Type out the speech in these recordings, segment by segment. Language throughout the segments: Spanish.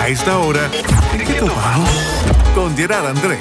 A esta hora, ¿qué tomamos? Con Gerard André.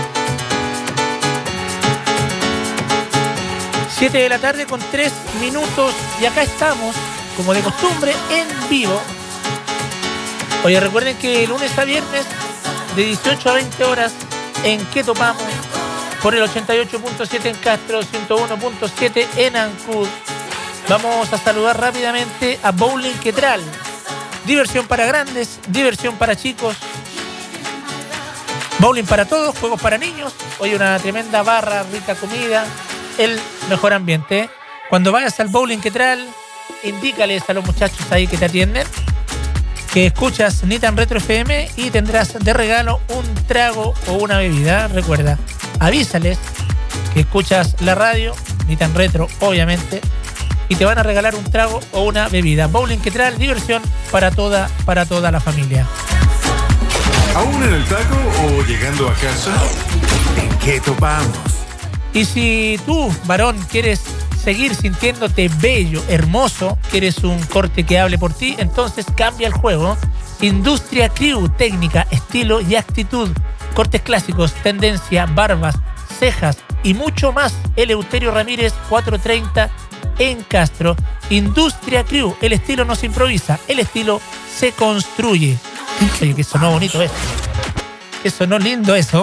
7 de la tarde con 3 minutos y acá estamos, como de costumbre, en vivo. Oye, recuerden que lunes a viernes de 18 a 20 horas en ¿Qué topamos? Por el 88.7 en Castro, 101.7 en Ancud. Vamos a saludar rápidamente a Bowling Quetral. Diversión para grandes, diversión para chicos. Bowling para todos, juegos para niños. Hoy una tremenda barra, rica comida, el mejor ambiente. Cuando vayas al Bowling Quetral, indícales a los muchachos ahí que te atienden que escuchas Nitan Retro FM y tendrás de regalo un trago o una bebida. Recuerda, avísales que escuchas la radio, Nitan Retro, obviamente, y te van a regalar un trago o una bebida. Bowling Quetral, diversión para toda la familia. ¿Aún en el taco o llegando a casa? ¿En qué topamos? Y si tú, varón, quieres seguir sintiéndote bello, hermoso, quieres un corte que hable por ti, entonces cambia el juego. Industria Crew, técnica, estilo y actitud. Cortes clásicos, tendencia, barbas, cejas y mucho más. Eleuterio Ramírez, 430 en Castro. Industria Crew, el estilo no se improvisa, el estilo se construye. Oye, que sonó bonito esto. Que sonó lindo eso.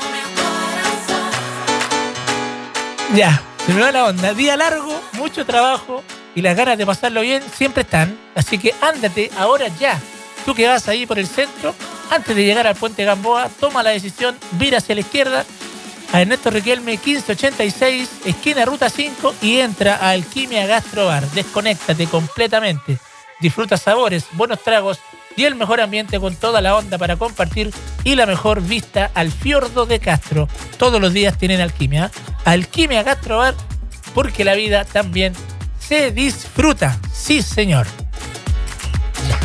Ya, se me va la onda. Día largo, mucho trabajo y las ganas de pasarlo bien siempre están. Así que ándate ahora ya. Tú que vas ahí por el centro, antes de llegar al Puente Gamboa, toma la decisión, vira hacia la izquierda, a Ernesto Riquelme 1586, esquina Ruta 5 y entra a Alquimia Gastro Bar. Desconéctate completamente. Disfruta sabores, buenos tragos y el mejor ambiente con toda la onda para compartir y la mejor vista al fiordo de Castro. Todos los días tienen Alquimia. Alquimia Gastro Bar, porque la vida también se disfruta. Sí, señor. Ya.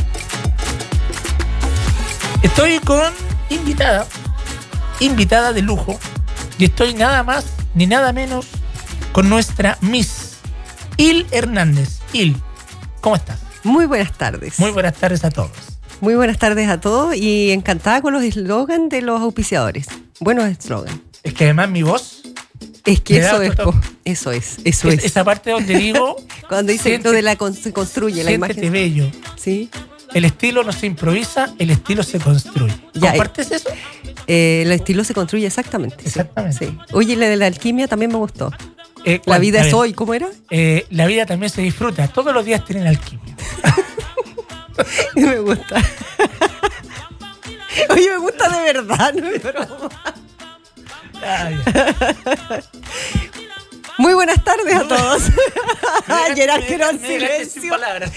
Estoy con invitada de lujo, y estoy nada más ni nada menos con nuestra Miss Il Hernández. Il, ¿cómo estás? Muy buenas tardes. Muy buenas tardes a todos. Muy buenas tardes a todos y encantada con los eslogans de los auspiciadores. Buenos eslogans. Es que además mi voz... Es que eso es. Esa parte donde digo... Cuando dice lo de se construye la imagen. Siéntete bello. Sí. El estilo no se improvisa, el estilo se construye. ¿Compartes eso? El estilo se construye, exactamente. Exactamente. Sí. Oye, la de la alquimia también me gustó. ¿Cuál? La vida es hoy, ¿cómo era? La vida también se disfruta. Todos los días tienen alquimia. Me gusta. Oye, me gusta de verdad, no es broma. Muy buenas tardes a todos. Gerard quedó en silencio. Sin palabras.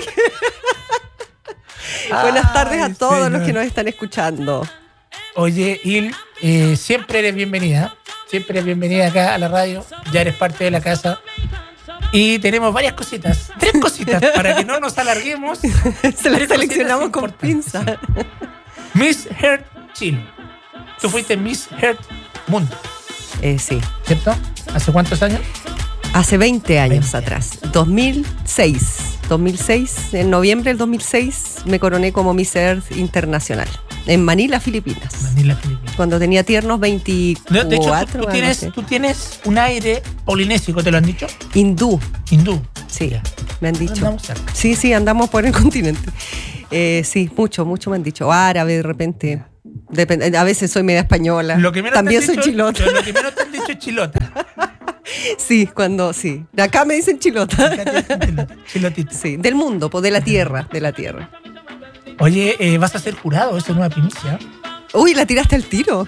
Buenas tardes a todos los que nos están escuchando. Oye, Il, siempre eres bienvenida. Siempre eres bienvenida acá a la radio. Ya eres parte de la casa. Y tenemos varias cositas. 3 cositas para que no nos alarguemos. Se las seleccionamos con pinza. Miss Heart Chile. Tú fuiste Miss Heart Mundo. Sí. ¿Cierto? ¿Hace cuántos años? Hace 20 años atrás. 2006, en noviembre del 2006, me coroné como Miss Earth Internacional. En Manila, Filipinas. Cuando tenía tiernos 24. De hecho, tú tienes un aire polinésico, ¿te lo han dicho? Hindú. Sí, ya. Me han dicho. Andamos cerca. Sí, andamos por el continente. Sí, mucho me han dicho. Árabe de repente. Depende, a veces soy media española. También soy chilota. Lo que menos te han dicho es chilota. Sí, de acá me dicen chilota. Chilotita. Sí, del mundo, de la tierra. Oye, vas a ser jurado, eso es una primicia. Uy, la tiraste al tiro.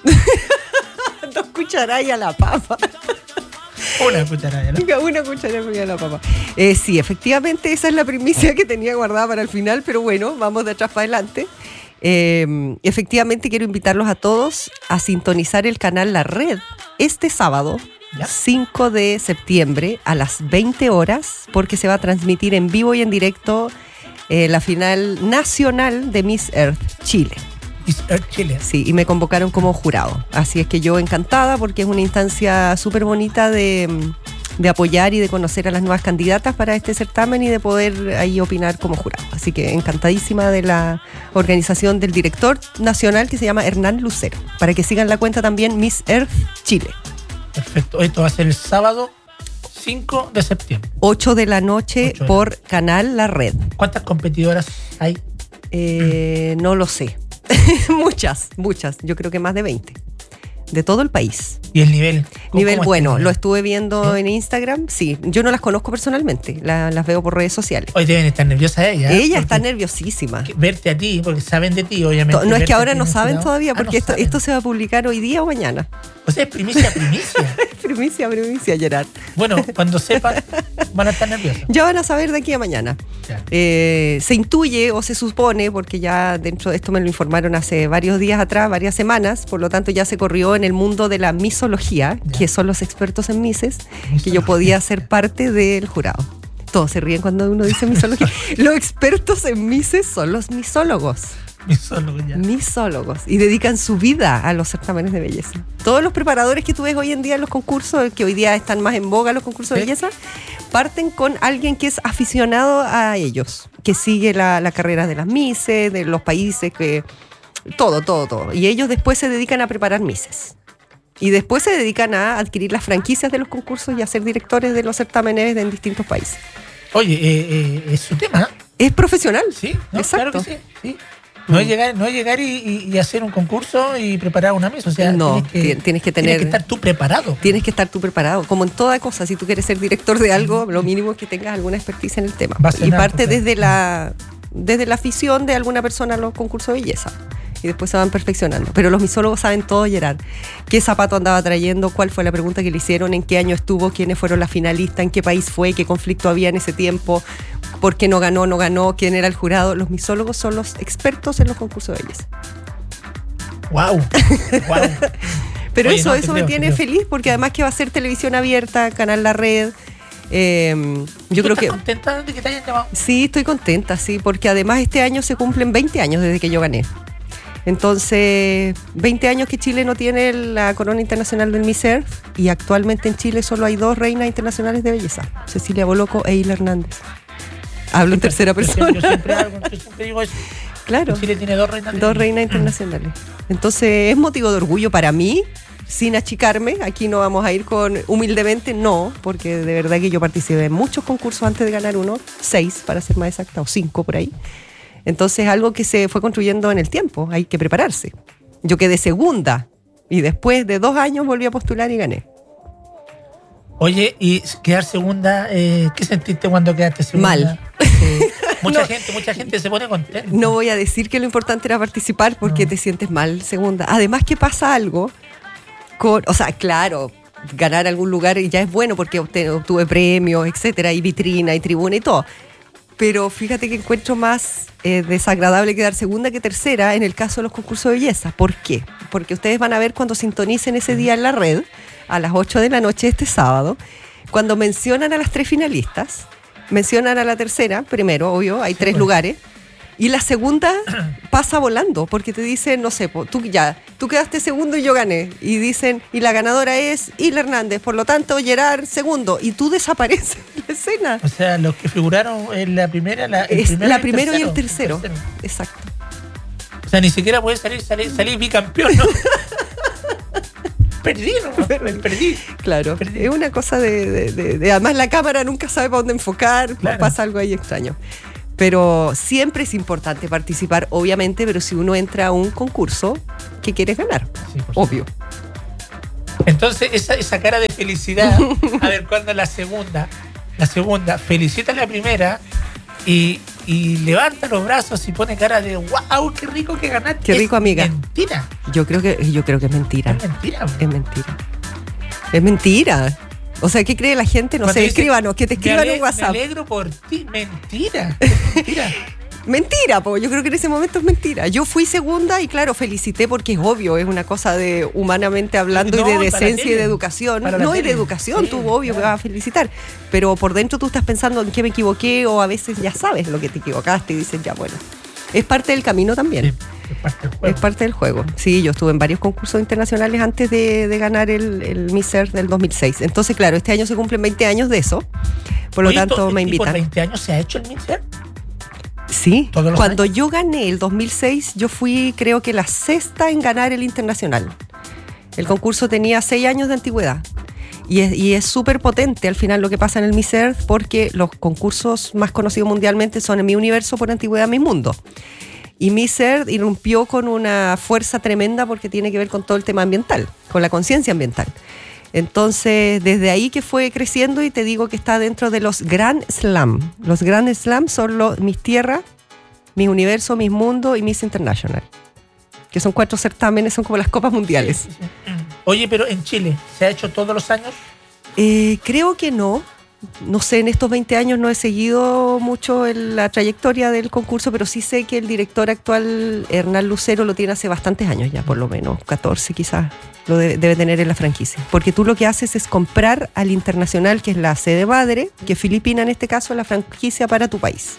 2 cucharadas a la papa. Una cucharada, ¿no? Una cucharada a la papa. Sí, efectivamente, esa es la primicia que tenía guardada para el final, pero bueno, vamos de atrás para adelante. Efectivamente, quiero invitarlos a todos a sintonizar el canal La Red este sábado, 5 de septiembre, a las 20 horas, porque se va a transmitir en vivo y en directo la final nacional de Miss Earth Chile. Miss Earth Chile. Sí, y me convocaron como jurado. Así es que yo encantada, porque es una instancia súper bonita de de apoyar y de conocer a las nuevas candidatas para este certamen y de poder ahí opinar como jurado. Así que encantadísima de la organización del director nacional que se llama Hernán Lucero. Para que sigan la cuenta también Miss Earth Chile. Perfecto. Esto va a ser el sábado 5 de septiembre. 8 de la noche por Canal La Red. ¿Cuántas competidoras hay? No lo sé. Muchas. Yo creo que más de 20. De todo el país. ¿Y el nivel? Nivel bueno, nivel? lo estuve viendo en Instagram, sí. Yo no las conozco personalmente, las veo por redes sociales. Hoy deben estar nerviosas ellas. Ella está nerviosísima. Verte a ti, porque saben de ti, obviamente. No, es que ahora no no saben todavía, porque esto se va a publicar hoy día o mañana. O sea, es primicia. primicia, Gerard. Bueno, cuando sepan, van a estar nerviosos. Ya van a saber de aquí a mañana. Se intuye o se supone, porque ya dentro de esto me lo informaron hace varios días atrás, varias semanas, por lo tanto ya se corrió en el mundo de la misología, que son los expertos en mises, que yo podía ser parte del jurado. Todos se ríen cuando uno dice misología. Los expertos en mises son los misólogos. Misólogos. Y dedican su vida a los certámenes de belleza. Todos los preparadores que tú ves hoy en día en los concursos, que hoy día están más en boga los concursos de belleza, parten con alguien que es aficionado a ellos, que sigue la carrera de las mises, de los países, que todo. Y ellos después se dedican a preparar mises. Y después se dedican a adquirir las franquicias de los concursos y a ser directores de los certámenes en distintos países. Oye, es su tema. Es profesional. Sí, ¿no? Exacto. Claro que sí. No es llegar y hacer un concurso y preparar una mesa. O sea, no, tienes que estar tú preparado. Tienes que estar tú preparado. Como en toda cosa, si tú quieres ser director de algo, lo mínimo es que tengas alguna expertise en el tema. Y parte desde la afición de alguna persona a los concursos de belleza. Y después se van perfeccionando. Pero los misólogos saben todo, Gerard. ¿Qué zapato andaba trayendo? ¿Cuál fue la pregunta que le hicieron? ¿En qué año estuvo? ¿Quiénes fueron las finalistas? ¿En qué país fue? ¿Qué conflicto había en ese tiempo? ¿Por qué no ganó? ¿Quién era el jurado? Los misólogos son los expertos en los concursos de belleza. ¡Wow! Pero oye, eso me tiene feliz, porque además que va a ser televisión abierta, Canal La Red. Yo creo que. ¿Estás contenta de que te hayan llamado? Sí, estoy contenta, sí, porque además este año se cumplen 20 años desde que yo gané. Entonces, 20 años que Chile no tiene la corona internacional del Miss Earth, y actualmente en Chile solo hay 2 reinas internacionales de belleza, Cecilia Boloco e Hila Hernández. Hablo en tercera persona. Yo siempre digo eso. Claro. Chile tiene 2 reinas. 2 reinas internacionales. Entonces, es motivo de orgullo para mí, sin achicarme. Aquí no vamos a ir con humildemente, no, porque de verdad que yo participé en muchos concursos antes de ganar uno, 6 para ser más exacta, o 5 por ahí. Entonces, algo que se fue construyendo en el tiempo, hay que prepararse. Yo quedé segunda y después de 2 años volví a postular y gané. Oye, y quedar segunda, ¿qué sentiste cuando quedaste segunda? Mal. Mucha gente se pone contenta. No voy a decir que lo importante era participar porque te sientes mal segunda. Además que pasa algo o sea, claro, ganar algún lugar ya es bueno porque obtuve premios, etcétera, y vitrina y tribuna y todo. Pero fíjate que encuentro más desagradable quedar segunda que tercera en el caso de los concursos de belleza. ¿Por qué? Porque ustedes van a ver cuando sintonicen ese día en La Red, a las 8 de la noche este sábado, cuando mencionan a las 3 finalistas, mencionan a la tercera, primero, obvio, hay 3 lugares, y la segunda pasa volando, porque te dicen, no sé, tú quedaste segundo y yo gané, y dicen, y la ganadora es Hila Hernández, por lo tanto, Gerard segundo, y tú desapareces de la escena. O sea, los que figuraron en la primera, la primero y el tercero. Exacto. O sea, ni siquiera puedes salir bicampeón, ¿no? Perdí. Claro, Perdí. Es una cosa de además la cámara nunca sabe para dónde enfocar, claro. Pasa algo ahí extraño. Pero siempre es importante participar, obviamente, pero si uno entra a un concurso, ¿qué quieres ganar? Sí, obvio. Entonces, esa cara de felicidad, a ver, cuando la segunda felicita a la primera y levanta los brazos y pone cara de wow, qué rico que ganaste. Qué rico, amiga. Mentira. Yo creo que es mentira. Es mentira. O sea, ¿qué cree la gente? No sé, escríbanos, que te escriban un WhatsApp. Me alegro por ti. Mentira. Mentira, yo creo que en ese momento es mentira. Yo fui segunda y claro, felicité porque es obvio, es una cosa de humanamente hablando y de decencia y de educación. No, y de educación, tú obvio que vas a felicitar. Pero por dentro tú estás pensando en qué me equivoqué o a veces ya sabes lo que te equivocaste y dices, ya bueno, Es parte del camino también. Sí, es parte del juego. Es parte del juego. Sí, yo estuve en varios concursos internacionales antes de ganar el Miss Earth del 2006. Entonces, claro, este año se cumplen 20 años de eso. Por lo Oye, tanto, me ¿y por invitan. 20 años se ha hecho el Miss Earth? Sí, ¿Todos los cuando años? yo gané el 2006, yo fui creo que la sexta en ganar el internacional. El concurso tenía 6 años de antigüedad. Y es súper potente al final lo que pasa en el Miss Earth, porque los concursos más conocidos mundialmente son en Mi Universo, por antigüedad, Mi Mundo. Y Miss Earth irrumpió con una fuerza tremenda porque tiene que ver con todo el tema ambiental, con la conciencia ambiental. Entonces, desde ahí que fue creciendo, y te digo que está dentro de los Grand Slam. Los Grand Slam son los Miss Tierra, Miss Universo, Miss Mundo y Miss International, que son 4 certámenes, son como las copas mundiales. Sí. Oye, pero en Chile, ¿se ha hecho todos los años? Creo que no. No sé, en estos 20 años no he seguido mucho la trayectoria del concurso, pero sí sé que el director actual, Hernán Lucero, lo tiene hace bastantes años ya, por lo menos 14 quizás, lo debe tener en la franquicia. Porque tú lo que haces es comprar al internacional, que es la sede madre, que es Filipina en este caso, la franquicia para tu país.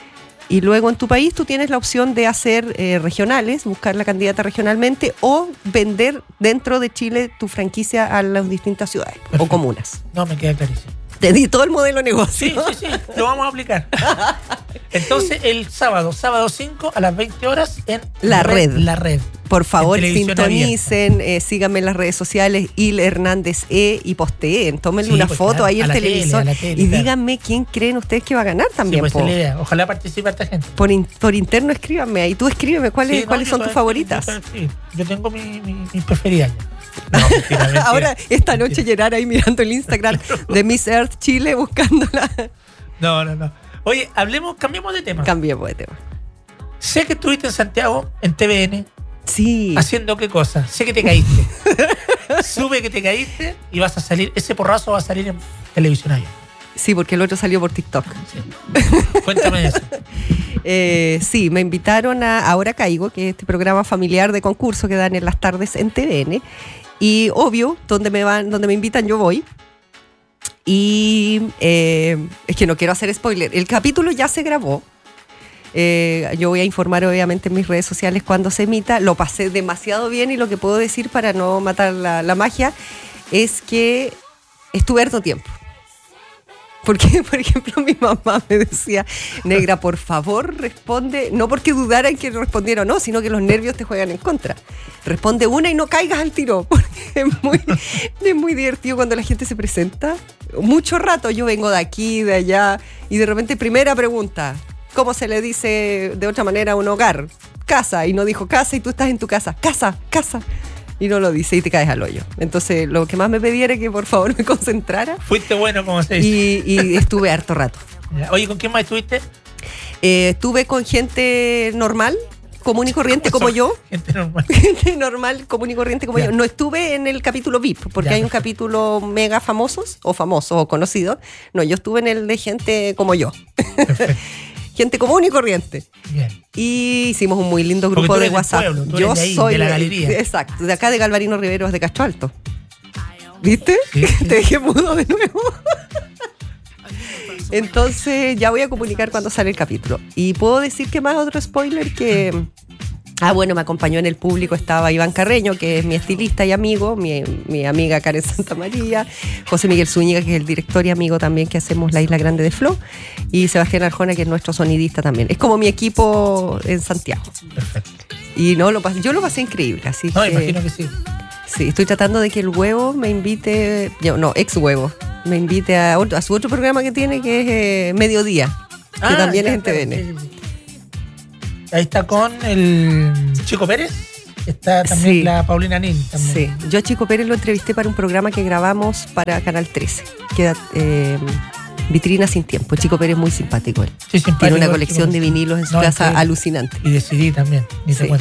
Y luego en tu país tú tienes la opción de hacer regionales, buscar la candidata regionalmente, o vender dentro de Chile tu franquicia a las distintas ciudades. Perfecto. O comunas. No, me queda clarísimo. Te di todo el modelo de negocio. Sí, lo vamos a aplicar. Entonces, el sábado 5 a las 20 horas en La Red. La Red. Por favor, En televisión sintonicen, síganme en las redes sociales, Il Hernández y posteen, tómenle una foto claro, ahí al televisor tele, y claro. díganme quién creen ustedes que va a ganar también. Sí, pues, es la idea. Ojalá participe esta gente. Por interno escríbanme ahí, tú escríbeme cuáles son tus favoritas. Yo tengo mi preferida ya. No, mentira. Ahora, esta noche llegar ahí mirando el Instagram de Miss Earth Chile buscándola. No. Oye, cambiemos de tema. Cambiemos de tema. Sé que estuviste en Santiago, en TVN. Sí. ¿Haciendo qué cosa? Sé que te caíste. Supe que te caíste y vas a salir, ese porrazo va a salir en televisión ahí. Sí, porque el otro salió por TikTok. Sí. Cuéntame eso. Sí, me invitaron a Ahora Caigo, que es este programa familiar de concurso que dan en las tardes en TVN. Y obvio, donde me invitan yo voy. Y es que no quiero hacer spoiler. El capítulo ya se grabó. Yo voy a informar obviamente en mis redes sociales cuando se emita. Lo pasé demasiado bien, y lo que puedo decir para no matar la magia es que estuve harto tiempo. Porque, por ejemplo, mi mamá me decía: negra, por favor, responde, no porque dudara en que respondiera o no, sino que los nervios te juegan en contra. Responde una y no caigas al tiro, porque es muy divertido cuando la gente se presenta. Mucho rato yo vengo de aquí, de allá, y de repente, primera pregunta: ¿cómo se le dice de otra manera a un hogar? Casa, y no dijo casa, y tú estás en tu casa. Casa. Y no lo dice y te caes al hoyo. Entonces, lo que más me pedía era que por favor me concentrara. Fuiste bueno, como se dice. Y estuve harto rato. Oye, ¿con quién más estuviste? Estuve con gente normal, común y corriente como yo. Gente normal. Gente normal, común y corriente como yo. No estuve en el capítulo VIP, porque hay un capítulo mega famosos o conocidos. No, yo estuve en el de gente como yo. Perfecto. Gente común y corriente. Bien. Y hicimos un muy lindo grupo de WhatsApp. Yo soy de la galería. Exacto, de acá de Galvarino Riveros de Castro Alto. ¿Viste? Sí. Te dejé mudo de nuevo. Entonces ya voy a comunicar cuando sale el capítulo. Y puedo decir que más otro spoiler que... bueno, me acompañó en el público, estaba Iván Carreño, que es mi estilista y amigo, mi amiga Karen Santamaría, José Miguel Zúñiga, que es el director y amigo también que hacemos La Isla Grande de Flow, y Sebastián Arjona, que es nuestro sonidista también. Es como mi equipo en Santiago. Perfecto. Y yo lo pasé increíble, así No, que... imagino que sí. Sí, estoy tratando de que el huevo me invite, ex huevo, me invite a su otro programa que tiene, que es Mediodía, que también es en TVN. Sí. Ahí está con el Chico Pérez, está también Sí. la Paulina Nin. También. Sí, yo a Chico Pérez lo entrevisté para un programa que grabamos para Canal 13, que Vitrina sin tiempo. Chico Pérez es muy simpático él. Sí, simpático, Tiene una Chico colección Pérez. de vinilos en su No, casa increíble. alucinante. Y decidí también, ni te Sí. cuento.